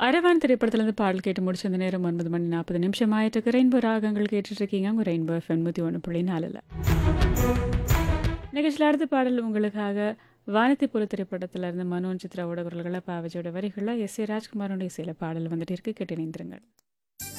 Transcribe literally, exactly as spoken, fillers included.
அரவான் திரைப்படத்திலிருந்து பாடல் கேட்டு முடிச்ச அந்த நேரம் ஒன்பது மணி நாற்பது நிமிஷம் ஆயிட்டு ரெயின்போ ராகங்கள் கேட்டுட்டு இருக்கீங்க உங்க ரெயின்போ எஃப் எண்பத்தி ஒன்று புள்ளி நாலுல நிகழ்ச்சியில் அடுத்த பாடல் உங்களுக்காக வானத்தி புல திரைப்படத்திலிருந்து மனோன் சித்ரா ஊடகர்களை பாவஜோட வரிகளில் எஸ் ஏ ராஜ்குமாரோட இசையில பாடல் வந்துட்டு இருக்கு கேட்டு இணைந்திருங்கள்.